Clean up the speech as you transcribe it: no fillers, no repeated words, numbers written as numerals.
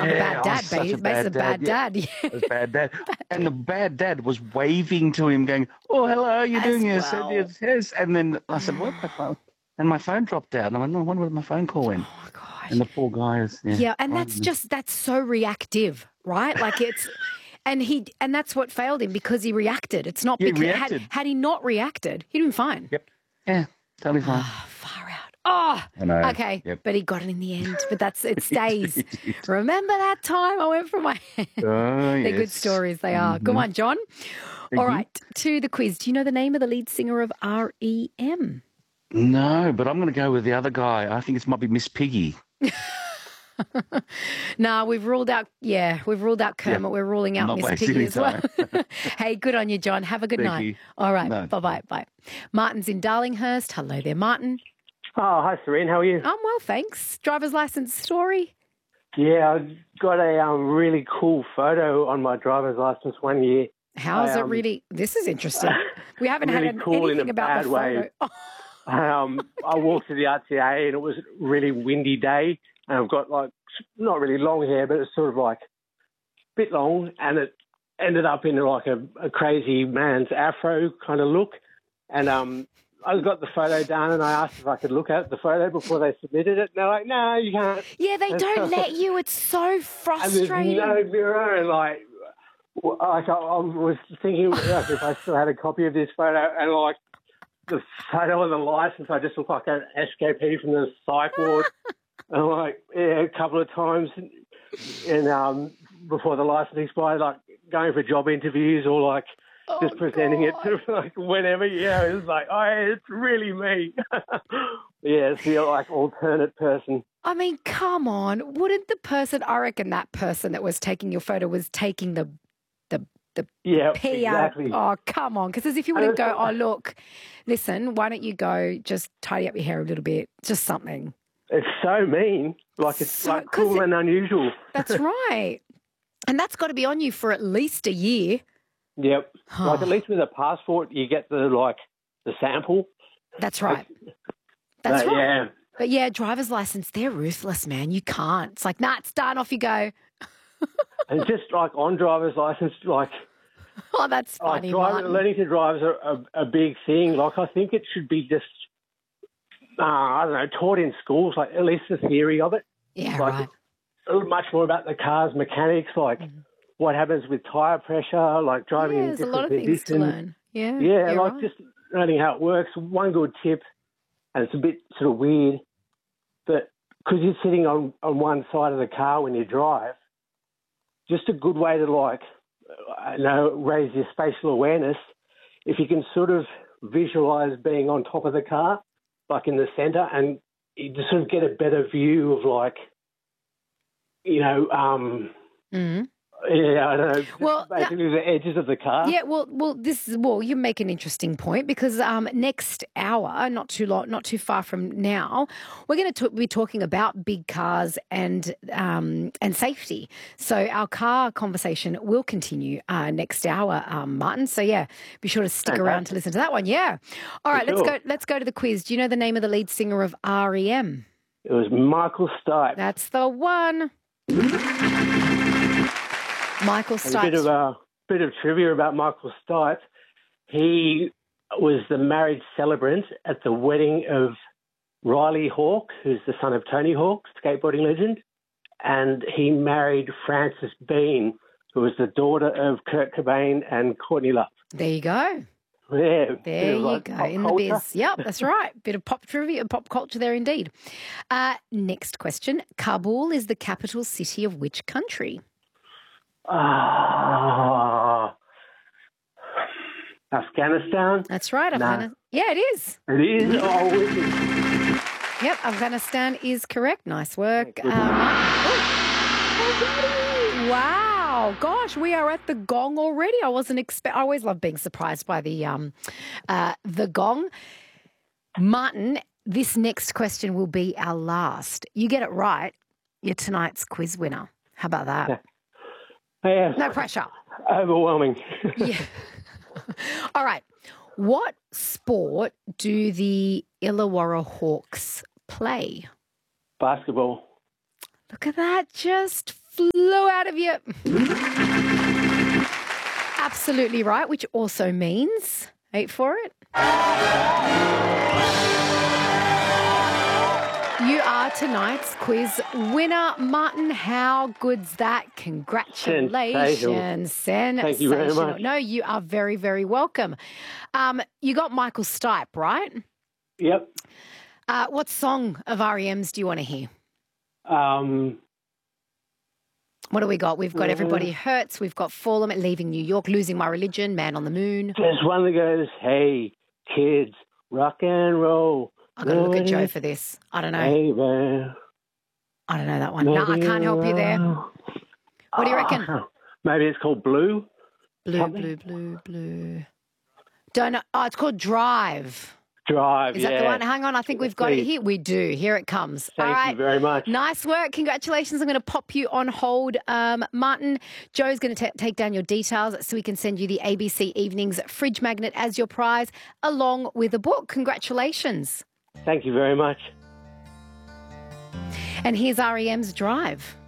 like a bad dad, such baby. Basically, a bad dad. Yeah. It was bad dad. And the bad dad was waving to him, going, "Oh, hello, how are you doing?" Yes, well. yes. And then I said, "What my phone?" And my phone dropped out. And I went, "No, I wonder where my phone call went." Oh, gosh. And the poor guy is and that's so reactive, right? Like and that's what failed him because he reacted. It's not because had he not reacted, he'd been fine. Yep. Yeah, totally fine. Far out. Oh, I know. okay. Yep. But he got it in the end. But it stays. Remember that time I went for my They're good stories, they are. Go on, John. All right, to the quiz. Do you know the name of the lead singer of REM? No, but I'm going to go with the other guy. I think it might be Miss Piggy. No, we've ruled out Kermit. Yeah. We're ruling out Not Miss wasting Piggy any as well. time. Hey, good on you, John. Have a good Thank night. you. All right. No. Bye-bye. Bye. Martin's in Darlinghurst. Hello there, Martin. Oh, hi, Serene. How are you? I'm well, thanks. Driver's license story? Yeah, I've got a really cool photo on my driver's license one year. How is it really? This is interesting. We haven't really had cool anything in a about bad the photo. way. I walked to the RTA and it was a really windy day, and I've got like not really long hair, but it's sort of like a bit long, and it ended up in like a crazy man's afro kind of look. And I got the photo done, and I asked if I could look at the photo before they submitted it. And they're like, "No, you can't." Yeah, they don't let you. It's so frustrating. And there's no mirror, and like I was thinking like, if I still had a copy of this photo, and like the photo of the license, I just look like an escapee from the psych ward. And like, a couple of times, and before the license expired, like going for job interviews or like just presenting it to like whenever. Yeah, it was like, it's really me. Yeah, it's the like alternate person. I mean, come on. Wouldn't I reckon that person that was taking your photo was taking the yeah, PR. exactly. Oh, come on. Because as if you wouldn't go, oh, look, listen, why don't you go just tidy up your hair a little bit, just something. It's so mean. Like, it's like cool and unusual. That's right. And that's got to be on you for at least a year. Yep. Like, at least with a passport, you get the sample. That's right. That's right. Yeah. But yeah, driver's license, they're ruthless, man. You can't. It's like, nah, it's done, off you go. And just like on driver's license, like... Oh, that's funny, Martin. Learning to drive is a big thing. Like, I think it should be just, I don't know, taught in schools, like at least the theory of it. Yeah, like, right. Much more about the car's mechanics, like what happens with tyre pressure, like driving in there's different a lot of positions. things to learn. Yeah, yeah, like right. just learning how it works. One good tip, and it's a bit sort of weird, but because you're sitting on one side of the car when you drive, just a good way to raise your spatial awareness. If you can sort of visualise being on top of the car, like in the centre, and you just sort of get a better view of yeah, I don't know. Well, basically the edges of the car. Yeah, you make an interesting point because next hour, not too far from now, we're going to be talking about big cars and safety. So our car conversation will continue next hour, Martin. So yeah, be sure to stick around to listen to that one. Yeah. All right, let's go to the quiz. Do you know the name of the lead singer of REM? It was Michael Stipe. That's the one. Michael Stipe. A bit of trivia about Michael Stipe. He was the marriage celebrant at the wedding of Riley Hawke, who's the son of Tony Hawk, skateboarding legend, and he married Frances Bean, who was the daughter of Kurt Cobain and Courtney Love. There you go. Yeah. There you go. In the biz. Yep, that's right. Bit of pop trivia, pop culture there indeed. Next question. Kabul is the capital city of which country? Afghanistan? That's right. Yeah, it is. It is? Oh, it is. Yep, Afghanistan is correct. Nice work. Wow. Gosh, we are at the gong already. I always love being surprised by the gong. Martin, this next question will be our last. You get it right, you're tonight's quiz winner. How about that? Yeah. Yeah. No pressure. Overwhelming. Yeah. All right. What sport do the Illawarra Hawks play? Basketball. Look at that. Just flew out of you. Absolutely right, which also means, wait for it. You are tonight's quiz winner, Martin. How good's that? Congratulations. Sensational. Thank you very much. No, you are very, very welcome. You got Michael Stipe, right? Yep. What song of REM's do you want to hear? What do we got? We've got Everybody Hurts. We've got Fallen, Leaving New York, Losing My Religion, Man on the Moon. There's one that goes, hey, kids, rock and roll. I've got to look at Joe for this. I don't know. Hey, man. I don't know that one. No, I can't help you there. What do you reckon? Maybe it's called Blue? Blue. Don't know. Oh, it's called Drive. Drive, Is that the one? Hang on, I think we've got it here. We do. Here it comes. Thank you very much. Nice work. Congratulations. I'm going to pop you on hold. Martin, Joe's going to take down your details so we can send you the ABC Evenings fridge magnet as your prize, along with a book. Congratulations. Thank you very much. And here's REM's Drive.